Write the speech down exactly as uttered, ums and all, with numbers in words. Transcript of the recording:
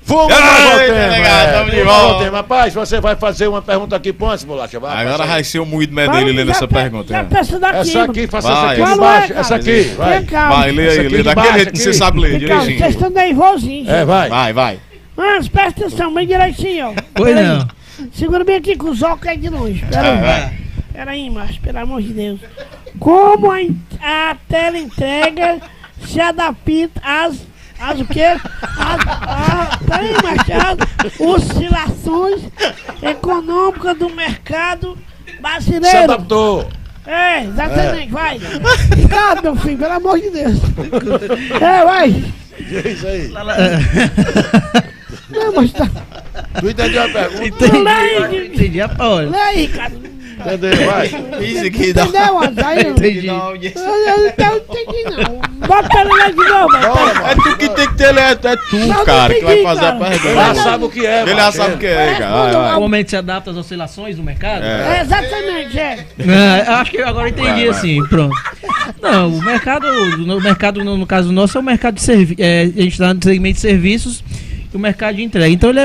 Vamos ao tema, delegado, vamos de vamos ao volta. tema. Rapaz, você vai fazer uma pergunta aqui, Ponce, bolacha. Vai, Agora passa aí. vai ser o moído medalha lendo essa pergunta. Já hein? peça daqui. Essa aqui, faça Vai. essa aqui Qual de baixo. é, Essa cara? aqui, vai. Tenha calma. Vai, lê Essa aí, aqui lê de daquele baixo jeito que você aqui. sabe ler, Tenha calma, vocês direitinho. estão nervosinhos. É, vai. Vai, vai. Mas presta atenção, bem direitinho, ó. Pois Pera aí. não. Segura bem aqui com os óculos aí de longe. Pera Vai, aí. vai. Pera aí, macho, pelo amor de Deus. Como a, in- a tela entrega se adapta às. As o quê? As, a, peraí, macho, as oscilações econômicas do mercado Se brasileiro. adaptou. É, exatamente, vai. Calma, meu filho, pelo amor de Deus. É, vai. É isso aí. Não, mas tá. Tu entendeu a pergunta? Entendi, Lê, entendi a olha. lê aí, cara. Entendeu? Vai. Isso aqui dá. Entendeu, André? Eu Entendi. eu não entendi, não. Bota ele lá de novo. Bora, É tu que tem que ter, é, é tu, Não, cara, que vai entendi, fazer a cara. Ele já pergunta. sabe o que é, Ele já macho. sabe o que é, cara. Vai, vai. Como o momento se adapta às oscilações do mercado? É, exatamente, é. É, acho que agora eu entendi Vai, vai. assim, pronto. Não, o mercado, o mercado no, no caso nosso é o mercado de serviços, é, a gente está no segmento de serviços e o mercado de entrega. Então ele é